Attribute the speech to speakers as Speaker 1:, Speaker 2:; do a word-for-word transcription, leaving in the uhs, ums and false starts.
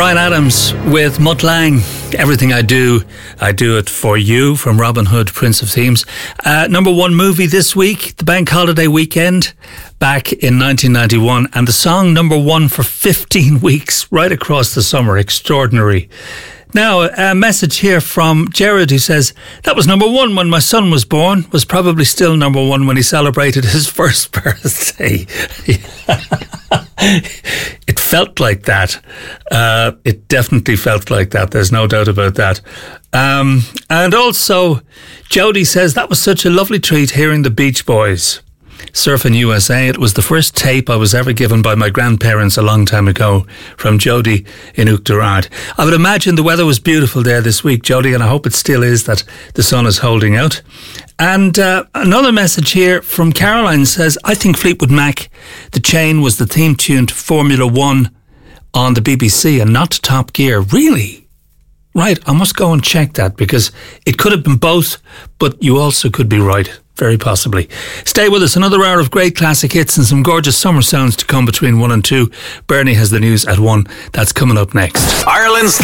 Speaker 1: Bryan Adams with Mutt Lange. Everything I do, I do it for you, from Robin Hood, Prince of Thieves. Uh, number one movie this week, the Bank Holiday Weekend, back in nineteen ninety-one. And the song number one for fifteen weeks, right across the summer. Extraordinary. Now, a message here from Jared who says, that was number one when my son was born, was probably still number one when he celebrated his first birthday. It felt like that. Uh, it definitely felt like that. There's no doubt about that. Um, and also, Jody says, that was such a lovely treat hearing the Beach Boys. Surfing U S A. It was the first tape I was ever given by my grandparents a long time ago, from Jody in Uachtarard. I would imagine the weather was beautiful there this week, Jody, and I hope it still is, that the sun is holding out. And uh, another message here from Caroline says, I think Fleetwood Mac, The Chain, was the theme tune to Formula One on the B B C and not Top Gear. Really? Right, I must go and check that, because it could have been both, but you also could be right. Very possibly. Stay with us. Another hour of great classic hits and some gorgeous summer sounds to come between one and two. Bernie has the news at one. That's coming up next.
Speaker 2: Ireland's